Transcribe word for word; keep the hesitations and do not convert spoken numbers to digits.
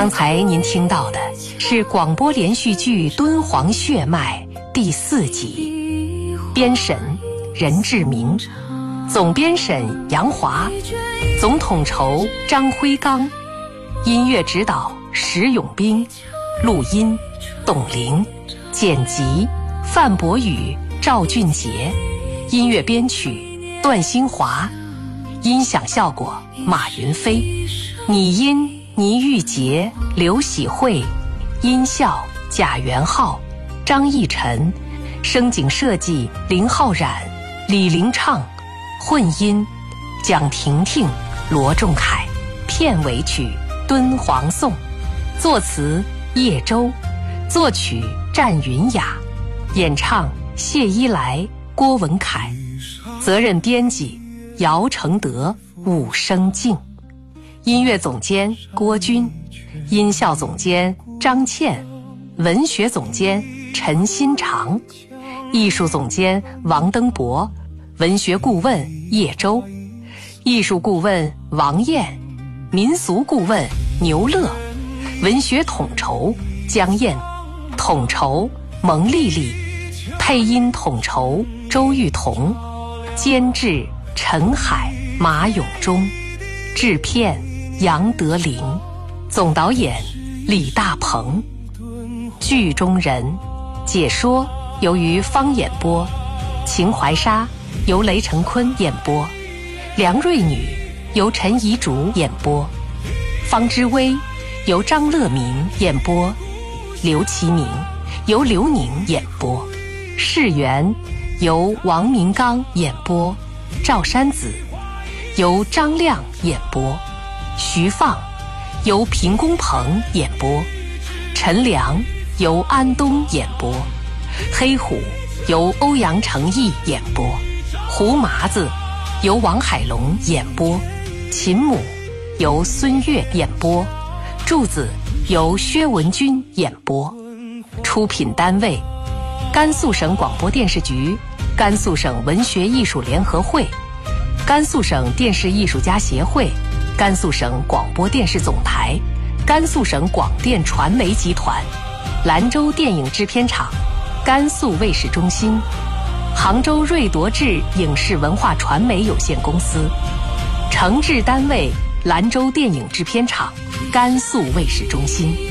刚才您听到的是广播连续剧《敦煌血脉》第四集，编审任志明，总编审杨华，总统筹张辉刚，音乐指导石永兵，录音董玲，剪辑范博宇、赵俊杰，音乐编曲段新华，音响效果马云飞，拟音倪玉洁、刘喜慧，音效贾元浩、张义晨，声景设计林浩然、李玲畅，混音蒋婷婷、罗仲凯，片尾曲《敦煌颂》，作词叶舟，作曲战云雅，演唱谢依来、郭文凯，责任编辑姚承德、武生静，音乐总监郭军，音效总监张倩，文学总监陈新长，艺术总监王登博，文学顾问叶舟，艺术顾问王燕，民俗顾问牛乐，文学统筹江燕，统筹蒙丽丽，配音统筹周玉彤，监制陈海、马永忠，制片杨德林，总导演李大鹏。剧中人解说由于方演播，秦淮沙由雷成坤演播，梁瑞女由陈怡竹演播，方之薇由张乐民演播，刘其明由刘宁演播，世元由王明刚演播，赵山子由张亮演播，徐放由平公鹏演播，陈良由安东演播，黑虎由欧阳成义演播，胡麻子由王海龙演播，秦母由孙越演播，柱子由薛文君演播。出品单位：甘肃省广播电视局、甘肃省文学艺术联合会、甘肃省电视艺术家协会、甘肃省广播电视总台、甘肃省广电传媒集团、兰州电影制片厂、甘肃卫视中心、杭州瑞铎智影视文化传媒有限公司，承制单位兰州电影制片厂、甘肃卫视中心。